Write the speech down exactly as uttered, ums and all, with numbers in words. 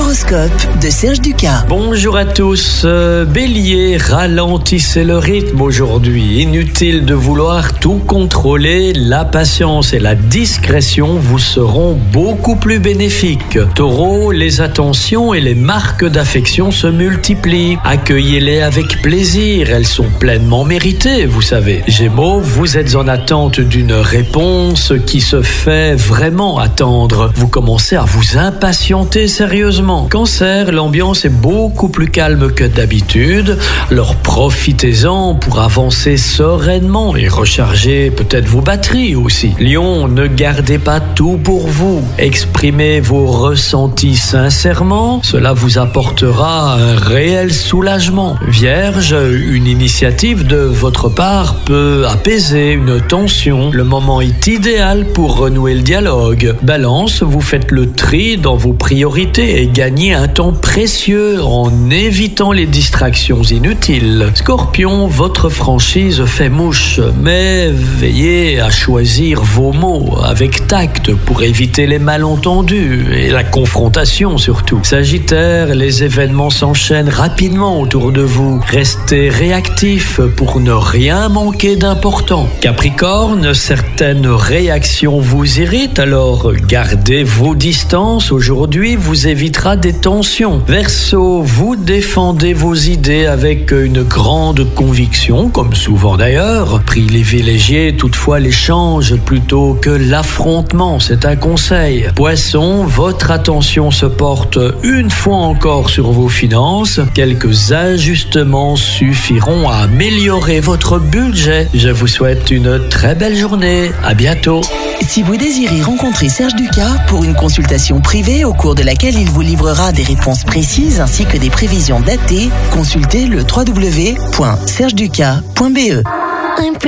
L'horoscope de Serge Ducas. Bonjour à tous. Euh, Bélier, ralentissez le rythme aujourd'hui. Inutile de vouloir tout contrôler. La patience et la discrétion vous seront beaucoup plus bénéfiques. Taureau, les attentions et les marques d'affection se multiplient. Accueillez-les avec plaisir. Elles sont pleinement méritées, vous savez. Gémeaux, vous êtes en attente d'une réponse qui se fait vraiment attendre. Vous commencez à vous impatienter sérieusement. Cancer, l'ambiance est beaucoup plus calme que d'habitude. Alors profitez-en pour avancer sereinement et recharger peut-être vos batteries aussi. Lion, ne gardez pas tout pour vous. Exprimez vos ressentis sincèrement. Cela vous apportera un réel soulagement. Vierge, une initiative de votre part peut apaiser une tension. Le moment est idéal pour renouer le dialogue. Balance, vous faites le tri dans vos priorités et gagnez un temps précieux en évitant les distractions inutiles. Scorpion, votre franchise fait mouche, mais veillez à choisir vos mots avec tact pour éviter les malentendus et la confrontation surtout. Sagittaire, les événements s'enchaînent rapidement autour de vous. Restez réactif pour ne rien manquer d'important. Capricorne, certaines réactions vous irritent, alors gardez vos distances. Aujourd'hui vous évitera des tensions. Verseau, vous défendez vos idées avec une grande conviction, comme souvent d'ailleurs. Privilégiez toutefois l'échange plutôt que l'affrontement, c'est un conseil. Poisson, votre attention se porte une fois encore sur vos finances. Quelques ajustements suffiront à améliorer votre budget. Je vous souhaite une très belle journée. À bientôt. Si vous désirez rencontrer Serge Ducas pour une consultation privée au cours de laquelle il vous livrera des réponses précises ainsi que des prévisions datées, consultez le w w w point serge ducas point b e.